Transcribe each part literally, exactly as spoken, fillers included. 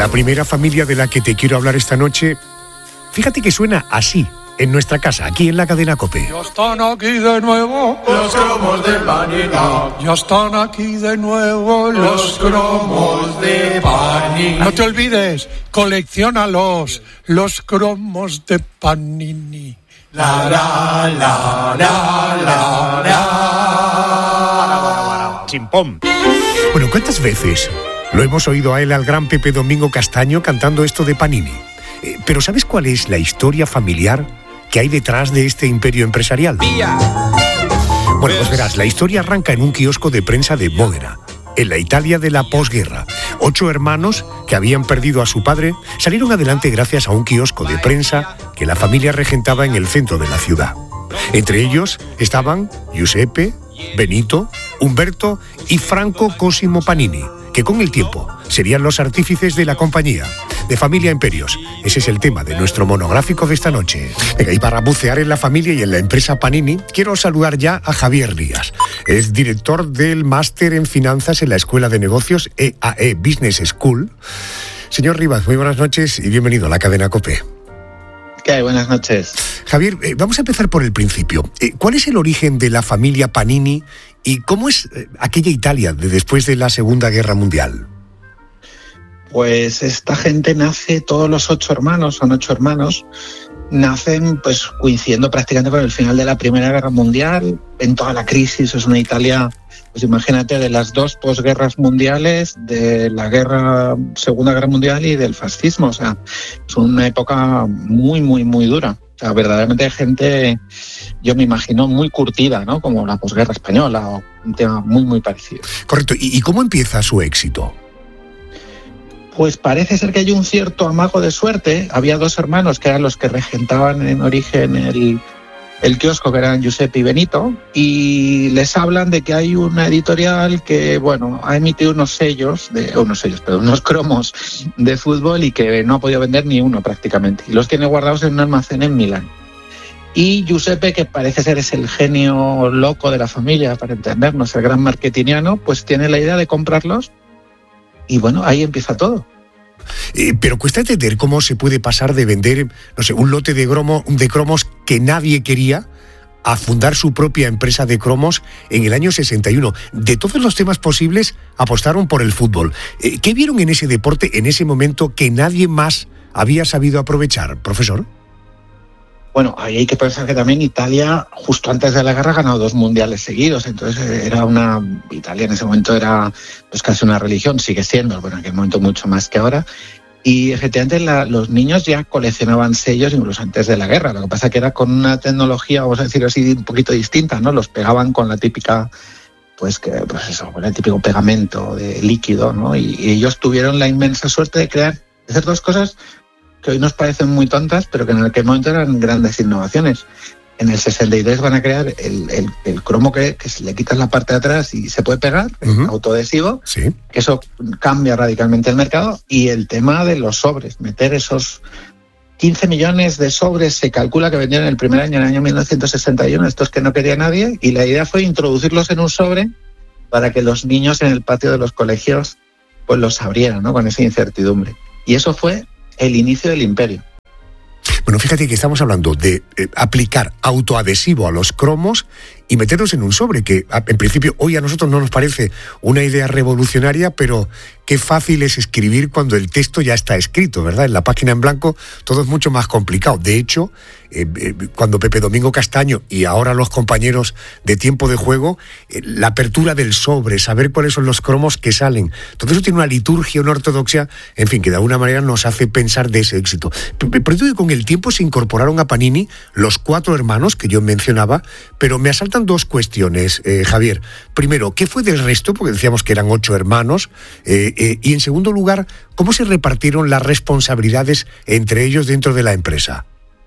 La primera familia de la que te quiero hablar esta noche, fíjate que suena así en nuestra casa, aquí en la cadena COPE. Ya están aquí de nuevo los cromos de Panini. Ya están aquí de nuevo los cromos de Panini. No te olvides, colecciónalos, los cromos de Panini. La la la la la la. Chimpón. Bueno, ¿cuántas veces lo hemos oído a él, al gran Pepe Domingo Castaño, cantando esto de Panini? Eh, pero ¿sabes cuál es la historia familiar que hay detrás de este imperio empresarial? Vía. Bueno, pues verás, la historia arranca en un kiosco de prensa de Módena, en la Italia de la posguerra. Ocho hermanos que habían perdido a su padre salieron adelante gracias a un kiosco de prensa que la familia regentaba en el centro de la ciudad. Entre ellos estaban Giuseppe, Benito, Umberto y Franco Cosimo Panini, que con el tiempo serían los artífices de la compañía. De Familia Imperios. Ese es el tema de nuestro monográfico de esta noche. Venga, y para bucear en la familia y en la empresa Panini, quiero saludar ya a Javier Rías. Es director del máster en finanzas en la Escuela de Negocios E A E Business School. Señor Rivas, muy buenas noches y bienvenido a la cadena COPE. ¿Qué hay? Buenas noches. Javier, eh, vamos a empezar por el principio. Eh, ¿Cuál es el origen de la familia Panini y cómo es eh, aquella Italia de después de la Segunda Guerra Mundial? Pues esta gente nace, todos los ocho hermanos, son ocho hermanos, nacen pues coincidiendo prácticamente con el final de la Primera Guerra Mundial, en toda la crisis. Es una Italia, pues imagínate, de las dos posguerras mundiales, de la guerra, Segunda Guerra Mundial y del fascismo. O sea, es una época muy, muy, muy dura. O sea, verdaderamente hay gente, yo me imagino, muy curtida, ¿no? Como la posguerra española, o un tema muy, muy parecido. Correcto. ¿Y, y cómo empieza su éxito? Pues parece ser que hay un cierto amago de suerte. Había dos hermanos que eran los que regentaban en origen el, el kiosco, que eran Giuseppe y Benito, y les hablan de que hay una editorial que, bueno, ha emitido unos sellos, de, unos sellos, perdón, unos cromos de fútbol y que no ha podido vender ni uno prácticamente. Y los tiene guardados en un almacén en Milán. Y Giuseppe, que parece ser es el genio loco de la familia, para entendernos, el gran marketingiano, pues tiene la idea de comprarlos. Y bueno, ahí empieza todo. Eh, pero cuesta entender cómo se puede pasar de vender, no sé, un lote de, cromo, de cromos que nadie quería a fundar su propia empresa de cromos en el año sesenta y uno. De todos los temas posibles, apostaron por el fútbol. Eh, ¿Qué vieron en ese deporte, en ese momento, que nadie más había sabido aprovechar, profesor? Bueno, ahí hay que pensar que también Italia, justo antes de la guerra, ha ganado dos mundiales seguidos. Entonces era una... Italia en ese momento era pues casi una religión, sigue siendo, bueno, en aquel momento mucho más que ahora. Y efectivamente la, los niños ya coleccionaban sellos incluso antes de la guerra. Lo que pasa que era con una tecnología, vamos a decir así, un poquito distinta, ¿no? Los pegaban con la típica, pues que, pues eso, con el típico pegamento de líquido, ¿no? Y, y ellos tuvieron la inmensa suerte de crear, de hacer dos cosas que hoy nos parecen muy tontas, pero que en aquel momento eran grandes innovaciones. En el sesenta y tres van a crear el, el, el cromo que, que se le quitas la parte de atrás y se puede pegar, uh-huh. autoadhesivo, sí. Que eso cambia radicalmente el mercado. Y el tema de los sobres, meter esos quince millones de sobres, se calcula que vendieron el primer año, en el año mil novecientos sesenta y uno, estos que no quería nadie, y la idea fue introducirlos en un sobre para que los niños en el patio de los colegios pues los abrieran, ¿no? Con esa incertidumbre. Y eso fue el inicio del imperio. Bueno, fíjate que estamos hablando de eh, aplicar autoadhesivo a los cromos y meterlos en un sobre, que en principio hoy a nosotros no nos parece una idea revolucionaria, pero qué fácil es escribir cuando el texto ya está escrito, ¿verdad? En la página en blanco todo es mucho más complicado. De hecho, eh, eh, cuando Pepe Domingo Castaño y ahora los compañeros de Tiempo de Juego, eh, la apertura del sobre, saber cuáles son los cromos que salen, todo eso tiene una liturgia, una ortodoxia, en fin, que de alguna manera nos hace pensar de ese éxito. Pero que con el tiempo se incorporaron a Panini los cuatro hermanos que yo mencionaba, pero me asaltan dos cuestiones, eh, Javier. Primero, ¿qué fue del resto? Porque decíamos que eran ocho hermanos. Eh, eh, y en segundo lugar, ¿cómo se repartieron las responsabilidades entre ellos dentro de la empresa?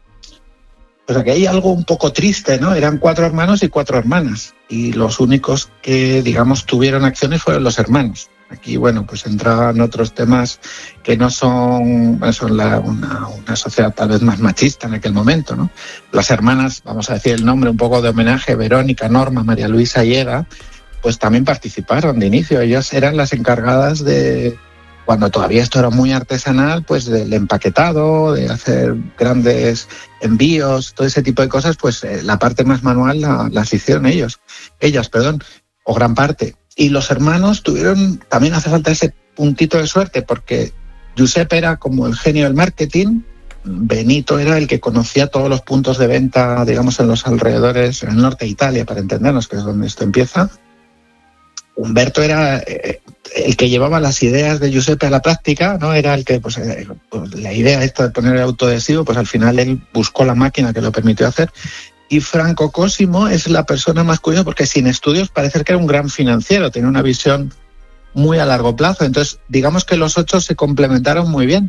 Pues aquí hay algo un poco triste, ¿no? Eran cuatro hermanos y cuatro hermanas. Y los únicos que, digamos, tuvieron acciones fueron los hermanos. Aquí, bueno, pues entraban otros temas que no son, son la, una, una sociedad tal vez más machista en aquel momento, ¿no? Las hermanas, vamos a decir el nombre un poco de homenaje, Verónica, Norma, María Luisa y Eda, pues también participaron de inicio. Ellas eran las encargadas de, cuando todavía esto era muy artesanal, pues del empaquetado, de hacer grandes envíos, todo ese tipo de cosas, pues eh, la parte más manual la, las hicieron ellos, ellas, perdón, o gran parte. Y los hermanos tuvieron, también hace falta ese puntito de suerte, porque Giuseppe era como el genio del marketing, Benito era el que conocía todos los puntos de venta, digamos, en los alrededores, en el norte de Italia, para entendernos, que es donde esto empieza. Humberto era eh, el que llevaba las ideas de Giuseppe a la práctica, ¿no? Era el que, pues, eh, pues la idea esta de poner el autoadhesivo, pues al final él buscó la máquina que lo permitió hacer. Y Franco Cosimo es la persona más curiosa porque sin estudios parece que era un gran financiero, tenía una visión muy a largo plazo. Entonces, digamos que los ocho se complementaron muy bien.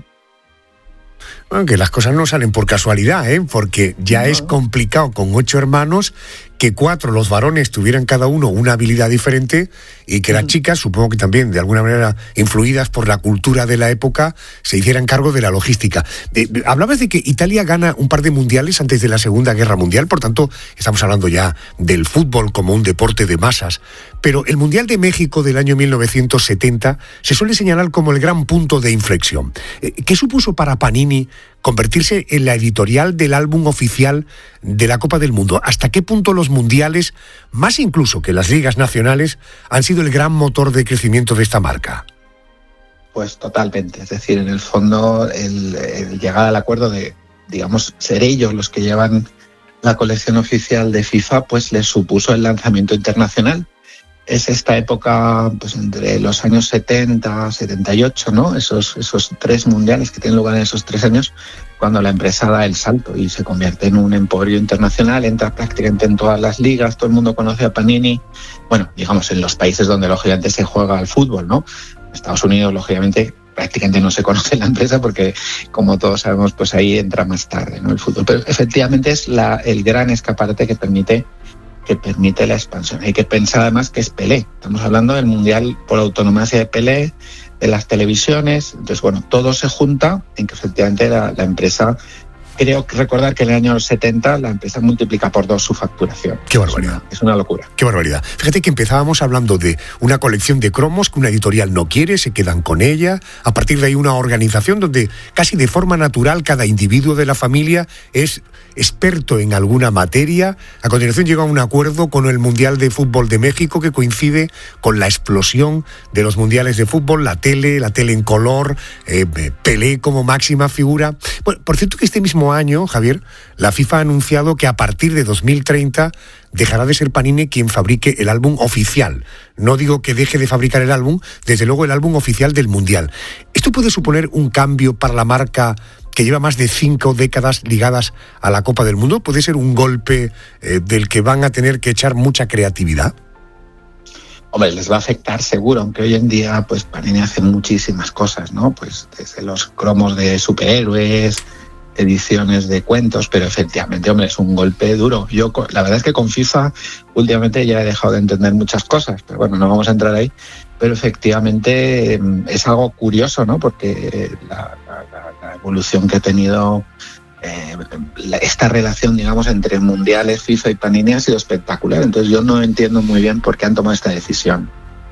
Bueno, que las cosas no salen por casualidad, ¿eh? Porque ya no. Es complicado con ocho hermanos que cuatro, los varones, tuvieran cada uno una habilidad diferente y que uh-huh. las chicas, supongo que también de alguna manera influidas por la cultura de la época, se hicieran cargo de la logística. De, de, hablabas de que Italia gana un par de mundiales antes de la Segunda Guerra Mundial, por tanto, estamos hablando ya del fútbol como un deporte de masas, pero el Mundial de México del año mil novecientos setenta se suele señalar como el gran punto de inflexión. ¿Qué supuso para Panini convertirse en la editorial del álbum oficial de la Copa del Mundo? ¿Hasta qué punto los mundiales, más incluso que las ligas nacionales, han sido el gran motor de crecimiento de esta marca? Pues totalmente. Es decir, en el fondo, el, el llegar al acuerdo de, digamos, ser ellos los que llevan la colección oficial de FIFA, pues les supuso el lanzamiento internacional. Es esta época, pues entre los años setenta, setenta y ocho, ¿no? Esos, esos tres mundiales que tienen lugar en esos tres años, cuando la empresa da el salto y se convierte en un emporio internacional, entra prácticamente en todas las ligas, todo el mundo conoce a Panini, bueno, digamos en los países donde lógicamente se juega al fútbol, ¿no? En Estados Unidos, lógicamente, prácticamente no se conoce la empresa porque, como todos sabemos, pues ahí entra más tarde, ¿no? El fútbol. Pero efectivamente es la, el gran escaparate que permite que permite la expansión. Hay que pensar además que es Pelé. Estamos hablando del Mundial por autonomía de Pelé, de las televisiones. Entonces, bueno, todo se junta en que efectivamente la, la empresa, creo que recordar que en el año setenta la empresa multiplica por dos su facturación. ¡Qué barbaridad! Es una, es una locura. ¡Qué barbaridad! Fíjate que empezábamos hablando de una colección de cromos que una editorial no quiere, se quedan con ella. A partir de ahí una organización donde casi de forma natural cada individuo de la familia es experto en alguna materia. A continuación llega a un acuerdo con el Mundial de Fútbol de México que coincide con la explosión de los mundiales de fútbol, la tele, la tele en color, eh, Pelé como máxima figura. Bueno, por cierto que este mismo año, Javier, la FIFA ha anunciado que a partir de dos mil treinta dejará de ser Panini quien fabrique el álbum oficial. No digo que deje de fabricar el álbum, desde luego el álbum oficial del Mundial. ¿Esto puede suponer un cambio para la marca que lleva más de cinco décadas ligadas a la Copa del Mundo? ¿Puede ser un golpe eh, del que van a tener que echar mucha creatividad? Hombre, les va a afectar seguro, aunque hoy en día pues Panini hace muchísimas cosas, ¿no? Pues desde los cromos de superhéroes, ediciones de cuentos, pero efectivamente, hombre, es un golpe duro. Yo, la verdad es que con FIFA últimamente ya he dejado de entender muchas cosas, pero bueno, no vamos a entrar ahí. Pero efectivamente es algo curioso, ¿no? Porque la, la, la evolución que ha tenido eh, la, esta relación, digamos, entre mundiales, FIFA y Panini ha sido espectacular. Entonces yo no entiendo muy bien por qué han tomado esta decisión.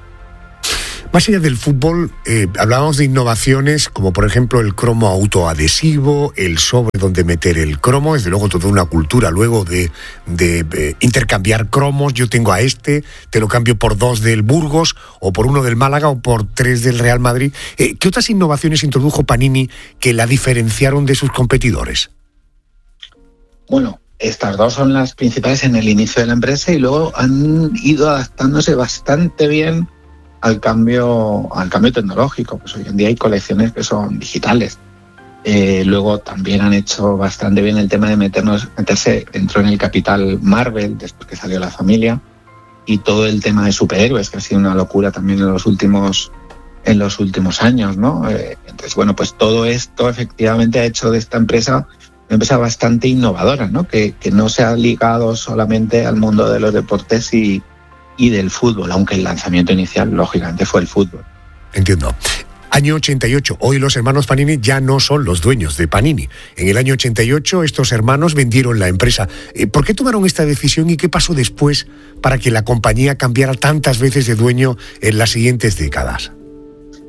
Más allá del fútbol, eh, hablábamos de innovaciones como por ejemplo el cromo autoadhesivo, el sobre donde meter el cromo, desde luego toda una cultura luego de, de, de intercambiar cromos. Yo tengo a este, te lo cambio por dos del Burgos, o por uno del Málaga, o por tres del Real Madrid. Eh, ¿Qué otras innovaciones introdujo Panini que la diferenciaron de sus competidores? Bueno, estas dos son las principales en el inicio de la empresa y luego han ido adaptándose bastante bien al cambio al cambio tecnológico. Pues hoy en día hay colecciones que son digitales. Eh, luego también han hecho bastante bien el tema de meternos meterse entró en el capital Marvel después que salió La Familia, y todo el tema de superhéroes, que ha sido una locura también en los últimos en los últimos años, ¿no? Eh, entonces, bueno, pues todo esto efectivamente ha hecho de esta empresa una empresa bastante innovadora, ¿no? Que, que no se ha ligado solamente al mundo de los deportes y y del fútbol, aunque el lanzamiento inicial, lógicamente, fue el fútbol. Entiendo. Año ochenta y ocho, hoy los hermanos Panini ya no son los dueños de Panini. En el año ochenta y ocho estos hermanos vendieron la empresa. ¿Por qué tomaron esta decisión y qué pasó después para que la compañía cambiara tantas veces de dueño en las siguientes décadas?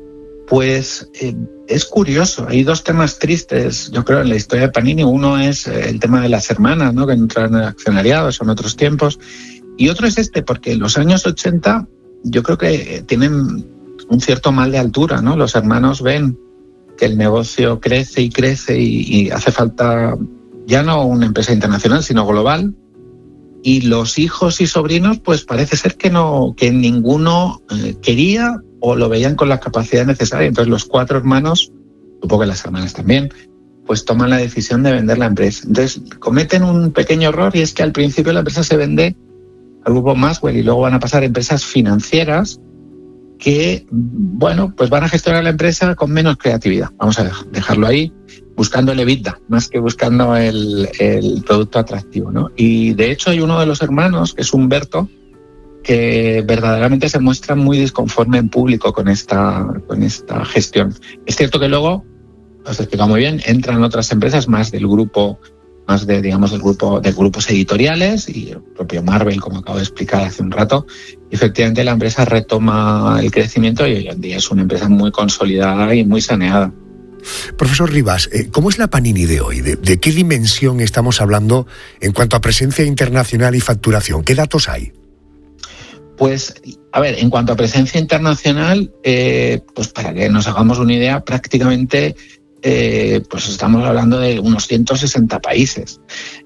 Pues eh, es curioso, hay dos temas tristes, yo creo, en la historia de Panini. Uno es eh, el tema de las hermanas, ¿no?, que entran en el accionariado, son otros tiempos. Y otro es este, porque en los años ochenta yo creo que tienen un cierto mal de altura, ¿no? Los hermanos ven que el negocio crece y crece y, y hace falta ya no una empresa internacional, sino global. Y los hijos y sobrinos, pues parece ser que no, que ninguno eh, quería o lo veían con la capacidad necesaria. Entonces los cuatro hermanos, supongo que las hermanas también, pues toman la decisión de vender la empresa. Entonces cometen un pequeño error, y es que al principio la empresa se vende al grupo Maxwell y luego van a pasar a empresas financieras que, bueno, pues van a gestionar la empresa con menos creatividad. Vamos a dejarlo ahí, buscando el EBITDA, más que buscando el, el producto atractivo, ¿no? Y de hecho hay uno de los hermanos, que es Humberto, que verdaderamente se muestra muy disconforme en público con esta, con esta gestión. Es cierto que luego, lo has explicado muy bien, entran otras empresas más del grupo, más de, digamos, del grupo, de grupos editoriales, y el propio Marvel, como acabo de explicar hace un rato. Y efectivamente la empresa retoma el crecimiento y hoy en día es una empresa muy consolidada y muy saneada. Profesor Rivas, ¿cómo es la Panini de hoy? ¿De, de qué dimensión estamos hablando en cuanto a presencia internacional y facturación? ¿Qué datos hay? Pues, a ver, en cuanto a presencia internacional, eh, pues para que nos hagamos una idea, prácticamente eh, pues estamos hablando de unos ciento sesenta países.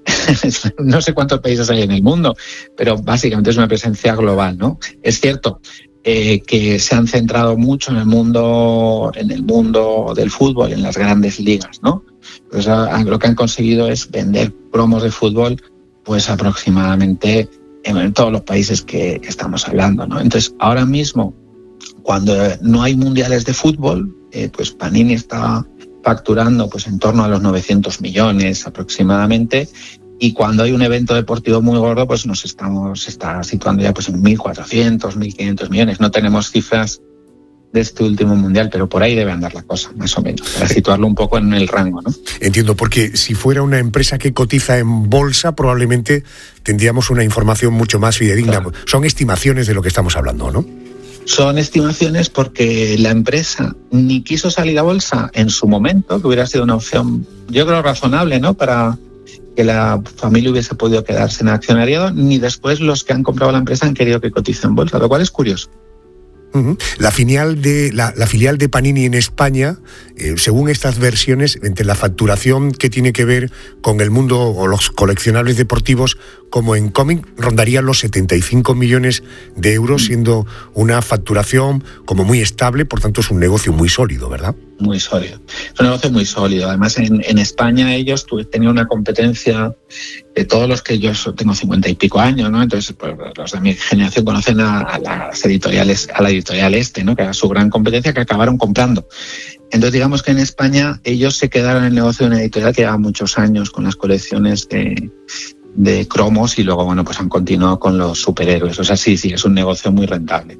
No sé cuántos países hay en el mundo, pero básicamente es una presencia global, ¿no? Es cierto eh, que se han centrado mucho en el mundo, en el mundo del fútbol, en las grandes ligas, ¿no? Pues a, lo que han conseguido es vender cromos de fútbol, pues aproximadamente en todos los países que estamos hablando, ¿no? Entonces, ahora mismo, cuando no hay mundiales de fútbol, eh, pues Panini está facturando pues en torno a los novecientos millones aproximadamente, y cuando hay un evento deportivo muy gordo, pues nos estamos se está situando ya pues en mil cuatrocientos, mil quinientos millones. No tenemos cifras de este último mundial, pero por ahí debe andar la cosa, más o menos, para situarlo un poco en el rango, ¿no? Entiendo, porque si fuera una empresa que cotiza en bolsa, probablemente tendríamos una información mucho más fidedigna. Claro. Son estimaciones de lo que estamos hablando, ¿no? Son estimaciones porque la empresa ni quiso salir a bolsa en su momento, que hubiera sido una opción, yo creo, razonable, ¿no?, para que la familia hubiese podido quedarse en accionariado, ni después los que han comprado la empresa han querido que cotice en bolsa, lo cual es curioso. Uh-huh. La filial de la, la filial de Panini en España, eh, según estas versiones, entre la facturación que tiene que ver con el mundo o los coleccionables deportivos, como en cómic, rondaría los setenta y cinco millones de euros, siendo una facturación como muy estable, por tanto es un negocio muy sólido, ¿verdad? Muy sólido. Es un negocio muy sólido. Además, en, en España ellos tenían una competencia de todos los que yo tengo cincuenta y pico años, ¿no? Entonces, pues, los de mi generación conocen a, a las editoriales, a la editorial Este, ¿no?, que era su gran competencia, que acabaron comprando. Entonces, digamos que en España ellos se quedaron en el negocio de una editorial que lleva muchos años con las colecciones de, de cromos, y luego, bueno, pues han continuado con los superhéroes. O sea, sí, sí, es un negocio muy rentable.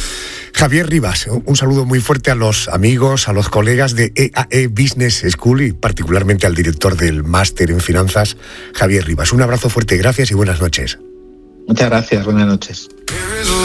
Javier Rivas, un saludo muy fuerte a los amigos, a los colegas de E A E Business School y particularmente al director del máster en finanzas, Javier Rivas. Un abrazo fuerte, gracias y buenas noches. Muchas gracias, buenas noches.